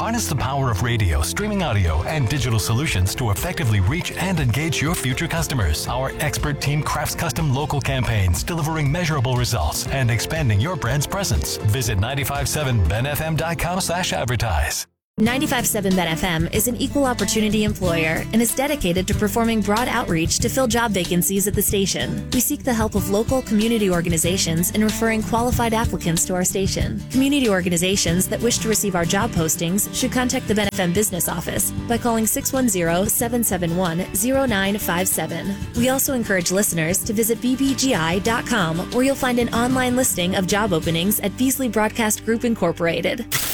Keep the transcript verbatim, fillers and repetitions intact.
Harness the power of radio, streaming audio, and digital solutions to effectively reach and engage your future customers. Our expert team crafts custom local campaigns, delivering measurable results and expanding your brand's presence. Visit nine five seven ben f m dot com slash advertise. ninety-five point seven Ben F M is an equal opportunity employer and is dedicated to performing broad outreach to fill job vacancies at the station. We seek the help of local community organizations in referring qualified applicants to our station. Community organizations that wish to receive our job postings should contact the Ben F M Business Office by calling six one zero, seven seven one, zero nine five seven. We also encourage listeners to visit b b g i dot com, where you'll find an online listing of job openings at Beasley Broadcast Group Incorporated.